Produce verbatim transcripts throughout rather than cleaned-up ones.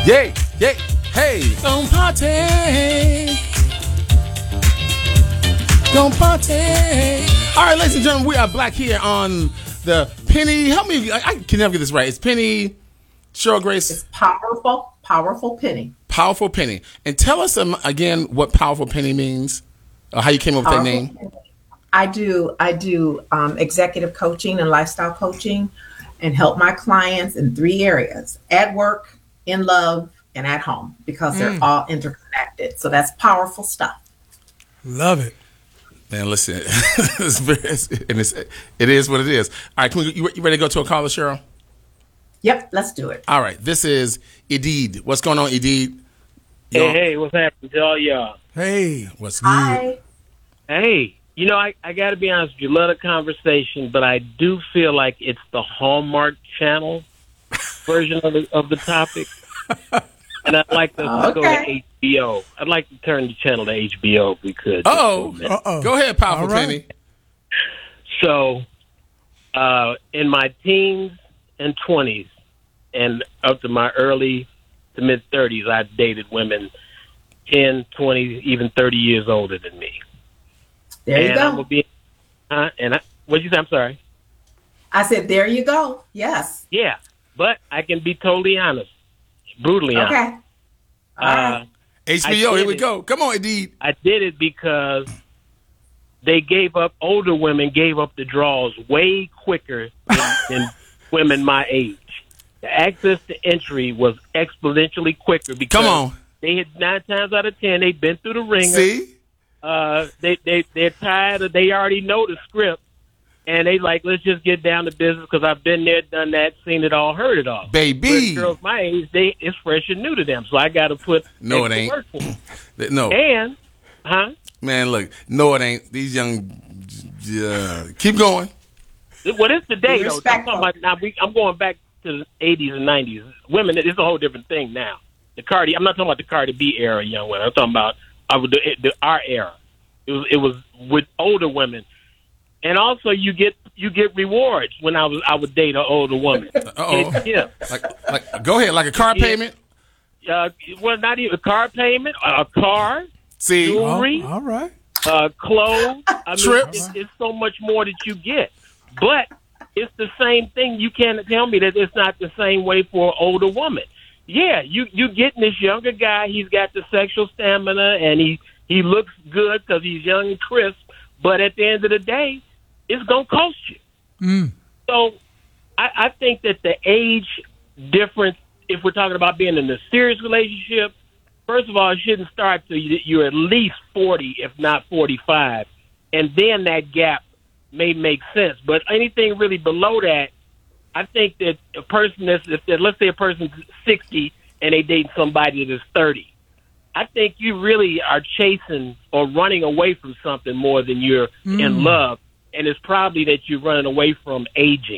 Yay, yay, hey, don't party. Don't party. All right, ladies and gentlemen, we are black here on the Penny. Help me, I, I can never get this right. It's Penny, Cheryl Grace. It's powerful, powerful Penny. Powerful Penny. And tell us um, again what Powerful Penny means, or how you came up with that name. Penny. I do, I do um, executive coaching and lifestyle coaching and help my clients in three areas: at work, in love, and at home, because they're mm. all interconnected. So that's powerful stuff. Love it. Man, listen, it's very, it's, and it's, it is what it is. All right, can we, you, you ready to go to a caller, Cheryl? Yep, let's do it. All right, this is Edid. What's going on, Edid? Hey, hey, what's happening to all y'all? Hey, what's good? Hi. Hey, you know, I, I got to be honest with you, love the conversation, but I do feel like it's the Hallmark Channel version of the, of the topic. And I'd like to okay. go to H B O. I'd like to turn the channel to H B O if we could. Oh, go ahead, Powerful right. Penny. So, uh, in my teens and twenties, and up to my early to mid thirties, I dated women ten, twenty, even thirty years older than me. There you and go. I'm gonna be, uh, and I, what'd you say? I'm sorry. I said, there you go. Yes. Yeah, but I can be totally honest, brutally honest. Okay. All Uh, right. H B O, here we it. go. Come on, Edid. I did it because they gave up, older women gave up the draws way quicker than, than women my age. The access to entry was exponentially quicker because Come on. they had nine times out of ten, they'd been through the ringer. See? Uh, they, they, they're tired of, they already know the script. And they like, let's just get down to business because I've been there, done that, seen it all, heard it all. Baby. But girls my age, they it's fresh and new to them. So I got to put No, it extra ain't. work in. No. And, huh? Man, look. No, it ain't. These young... Uh, keep going. Well, it's today, though. I'm, Respectful. talking about, now we, I'm going back to the eighties and nineties. Women, it's a whole different thing now. The Cardi, I'm not talking about the Cardi B era young women. I'm talking about uh, the, the, our era. It was, it was with older women. And also, you get you get rewards when I was I would date an older woman. Uh-oh. Yeah. Like, like, go ahead. Like a car Yeah. payment? Uh, well, not even a car payment, a car, See? jewelry, Oh, all right. uh, clothes. I mean, Trips. It's, it's so much more that you get. But it's the same thing. You can't tell me that it's not the same way for an older woman. Yeah, you you getting this younger guy. He's got the sexual stamina, and he, he looks good because he's young and crisp. But at the end of the day, it's going to cost you. Mm. So I, I think that the age difference, if we're talking about being in a serious relationship, first of all, it shouldn't start till you, you're at least forty, if not forty-five. And then that gap may make sense. But anything really below that, I think that a person that's, if they're, let's say a person's sixty and they date somebody that is thirty, I think you really are chasing or running away from something more than you're Mm. in love. And it's probably that you're running away from aging.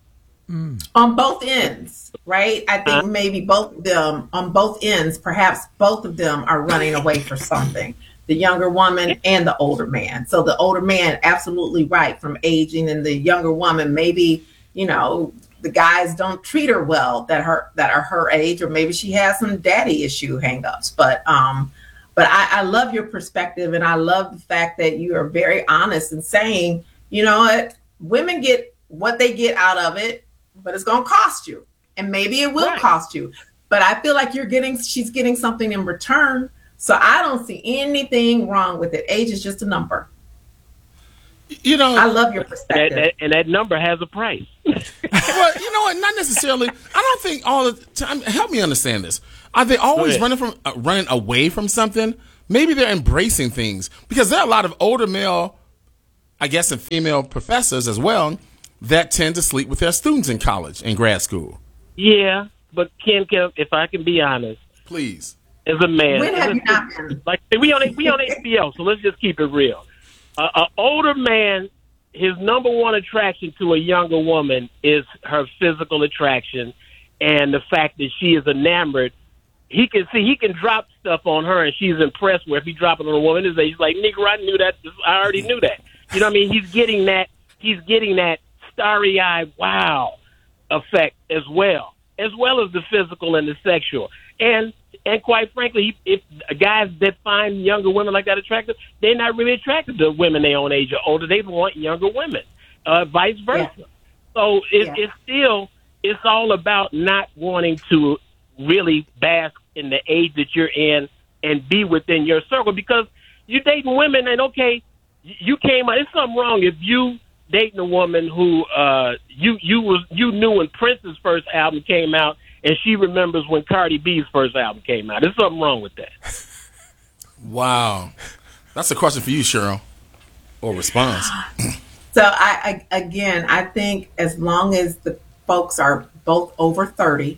On both ends, right? I think Uh, maybe both of them, on both ends, perhaps both of them are running away for something. The younger woman and the older man. So the older man, absolutely right, from aging, and the younger woman, maybe, you know, the guys don't treat her well that her that are her age, or maybe she has some daddy issue hangups. But um, but I, I love your perspective, and I love the fact that you are very honest in saying, you know what, women get what they get out of it, but it's going to cost you, and maybe it will Right. cost you. But I feel like you're getting, she's getting something in return. So I don't see anything wrong with it. Age is just a number. You know... I love your And that, perspective. that, and that number has a price. Well, you know what? Not necessarily. I don't think all the time. Help me understand this. Are they always ahead. running from uh, running away from something? Maybe they're embracing things, because there are a lot of older male, I guess, and female professors as well that tend to sleep with their students in college and grad school. Yeah, but Ken, Ken, if I can be honest, Please. as a man, When have as you a- not been? like we on we on H B O, so let's just keep it real. Uh, an older man, his number one attraction to a younger woman is her physical attraction and the fact that she is enamored. He can see, he can drop stuff on her and she's impressed with. If he drop it on a woman, he's like, nigga, I knew that. I already knew that. You know what I mean? He's getting that, he's getting that starry-eyed wow effect as well. as well as the physical and the sexual. And and quite frankly, if guys that find younger women like that attractive, they're not really attracted to women their own age or older. They want younger women, uh, vice versa. Yeah. So it, yeah. it's still, it's all about not wanting to really bask in the age that you're in and be within your circle, because you're dating women and, okay, you came out, there's something wrong if you dating a woman who uh, you you was you knew when Prince's first album came out and she remembers when Cardi B's first album came out. There's something wrong with that. Wow. That's a question for you, Cheryl, or response. So I, I again, I think as long as the folks are both over thirty,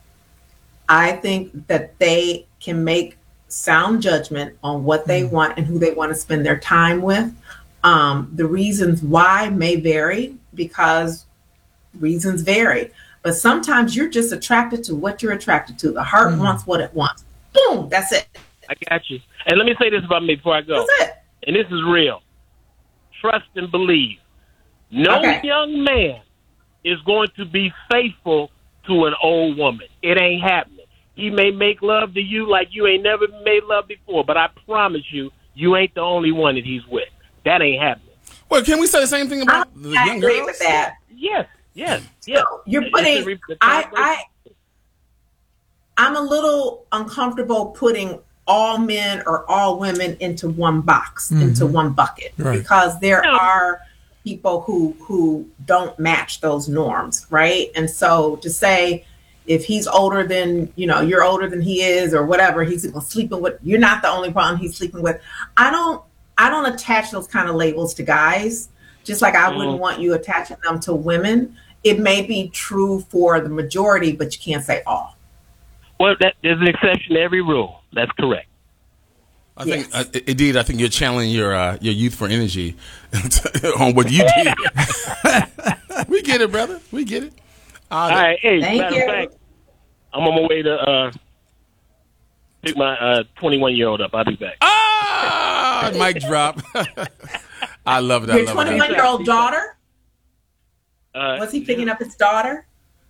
I think that they can make sound judgment on what they mm-hmm. want and who they want to spend their time with. Um, the reasons why may vary because reasons vary. But sometimes you're just attracted to what you're attracted to. The heart mm-hmm. wants what it wants. Boom, that's it. I got you. And let me say this about me before I go. That's it. And this is real. Trust and believe. No okay. young man is going to be faithful to an old woman. It ain't happening. He may make love to you like you ain't never made love before, but I promise you, you ain't the only one that he's with. That ain't happening. Well, can we say the same thing about I, the I young agree girls? with that. Yes, yes, yes. So you're putting. I, I, I'm a little uncomfortable putting all men or all women into one box, mm-hmm. into one bucket, right. because there no. are people who who don't match those norms, right? And so to say, if he's older than, you know, you're older than he is or whatever, he's sleeping with, you're not the only one he's sleeping with. I don't, I don't attach those kind of labels to guys, just like I mm. wouldn't want you attaching them to women. It may be true for the majority, but you can't say all. Well, that, there's an exception to every rule. That's correct. I yes. think, uh, indeed, I think you're channeling your uh, your youth for energy on what you did. We get it, brother. We get it. Uh, All right. Hey, Thank matter you. of fact, I'm on my way to uh, pick my uh, twenty-one-year-old up. I'll be back. Ah, mic drop. I love it. I Your love twenty-one-year-old it. daughter? Uh, Was he picking up his daughter?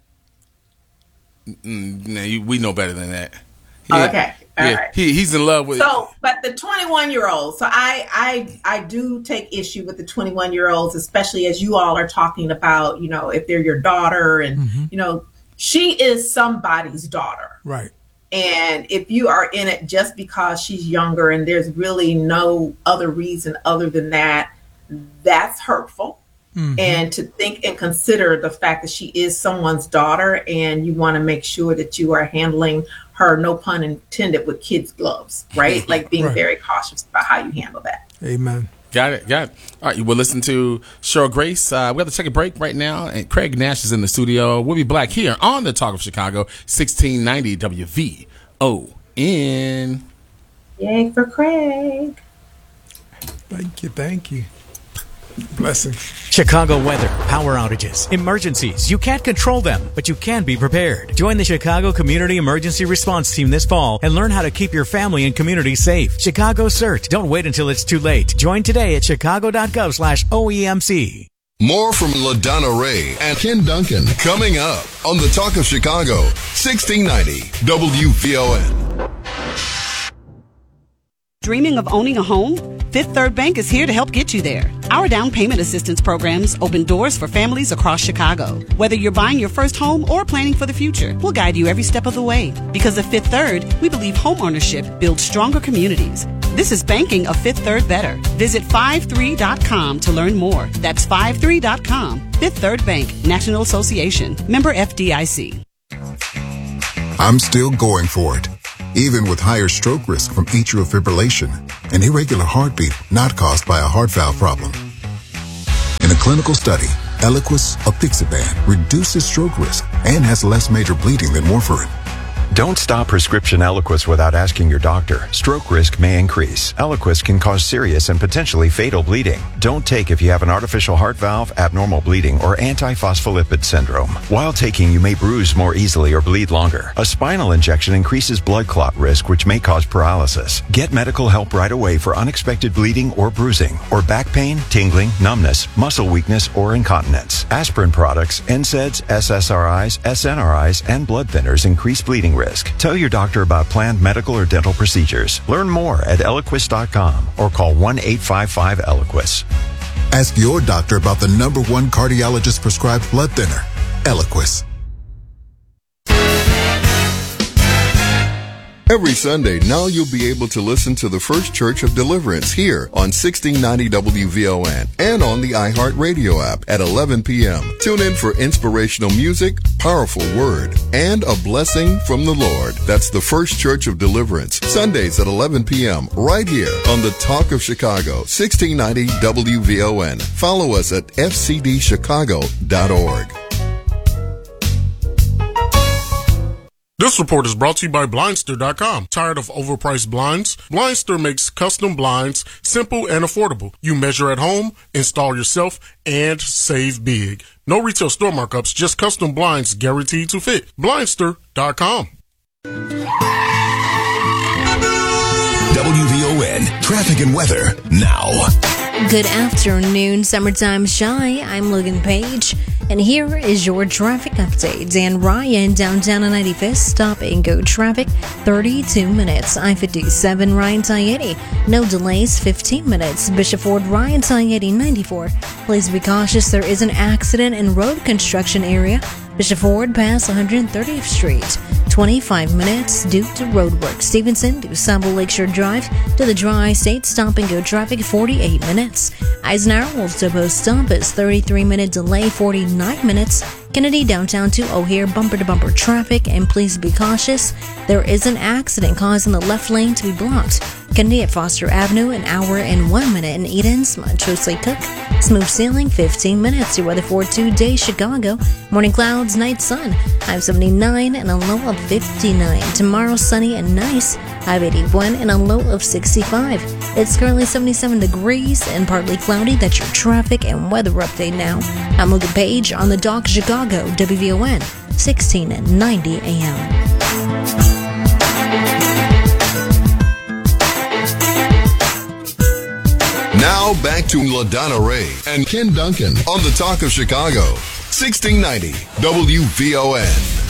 Mm, no, you, we know better than that. Oh, Yeah. okay. All yeah, right. he, he's in love with. So, but the twenty-one-year-old. So I, I, I do take issue with the twenty-one-year-olds, especially as you all are talking about. You know, if they're your daughter, and mm-hmm. you know, she is somebody's daughter, right? And if you are in it just because she's younger, and there's really no other reason other than that, that's hurtful. Mm-hmm. And to think and consider the fact that she is someone's daughter, and you want to make sure that you are handling her, no pun intended, with kids' gloves, right? Like being right. very cautious about how you handle that. Amen. Got it. Got it. All right. We'll listen to Cheryl Grace. Uh, we have to take a break right now. And Craig Nash is in the studio. We'll be back here on the Talk of Chicago, sixteen ninety W V O N. Yay for Craig. Thank you. Thank you. Blessing. Chicago weather, power outages, emergencies. You can't control them, but you can be prepared. Join the Chicago Community Emergency Response Team this fall and learn how to keep your family and community safe. Chicago CERT. Don't wait until it's too late. Join today at chicago.gov slash OEMC. More from LaDonna Ray and Ken Duncan coming up on the Talk of Chicago, sixteen ninety W V O N. Dreaming of owning a home? Fifth Third Bank is here to help get you there. Our down payment assistance programs open doors for families across Chicago. Whether you're buying your first home or planning for the future, we'll guide you every step of the way. Because at Fifth Third, we believe home ownership builds stronger communities. This is banking a Fifth Third better. Visit five three dot com to learn more. That's five three dot com. Fifth Third Bank, National Association. Member F D I C. I'm still going for it. Even with higher stroke risk from atrial fibrillation, an irregular heartbeat not caused by a heart valve problem. In a clinical study, Eliquis apixaban reduces stroke risk and has less major bleeding than warfarin. Don't stop prescription Eliquis without asking your doctor. Stroke risk may increase. Eliquis can cause serious and potentially fatal bleeding. Don't take if you have an artificial heart valve, abnormal bleeding, or antiphospholipid syndrome. While taking, you may bruise more easily or bleed longer. A spinal injection increases blood clot risk, which may cause paralysis. Get medical help right away for unexpected bleeding or bruising, or back pain, tingling, numbness, muscle weakness, or incontinence. Aspirin products, N SAIDs, S S R Is, S N R Is, and blood thinners increase bleeding risk. Tell your doctor about planned medical or dental procedures. Learn more at Eliquis dot com or call one eight five five Eliquis. Ask your doctor about the number one cardiologist prescribed blood thinner, Eliquis. Every Sunday, now you'll be able to listen to the First Church of Deliverance here on sixteen ninety W V O N and on the iHeartRadio app at eleven p.m. Tune in for inspirational music, powerful word, and a blessing from the Lord. That's the First Church of Deliverance, Sundays at eleven p.m. right here on the Talk of Chicago, sixteen ninety W V O N. Follow us at f c d chicago dot org. This report is brought to you by Blindster dot com. Tired of overpriced blinds? Blindster makes custom blinds simple and affordable. You measure at home, install yourself, and save big. No retail store markups, just custom blinds guaranteed to fit. Blindster dot com. W V O N traffic and weather now. Good afternoon, Summertime Shy. I'm Logan Page, and here is your traffic update. Dan Ryan, downtown on ninety-fifth, stop and go traffic, thirty-two minutes. I fifty-seven, Ryan Tayeti, no delays, fifteen minutes. Bishop Ford, Ryan Tayeti, ninety-four. Please be cautious, there is an accident in road construction area. Bishop Ford past one hundred thirtieth Street. twenty-five minutes due to roadwork. Stevenson to Sample Lakeshore Drive to the Dry State stop and go traffic, forty-eight minutes. Eisenhower Wolf Depot stop is thirty-three minute delay, forty-nine minutes. Kennedy downtown to O'Hare bumper to bumper traffic, and please be cautious. There is an accident causing the left lane to be blocked. Kennedy at Foster Avenue, an hour and one minute in Edens. Montrose Cook, smooth sailing, fifteen minutes. Your weather for today, Chicago. Morning clouds, night sun. High of seventy-nine and a low of fifty-nine. Tomorrow, sunny and nice. High of eighty-one and a low of sixty-five. It's currently seventy-seven degrees and partly cloudy. That's your traffic and weather update now. I'm Logan Page on the Dock Chicago, W V O N, sixteen ninety A M. Now back to LaDonna Ray and Ken Duncan on the Talk of Chicago, sixteen ninety W V O N.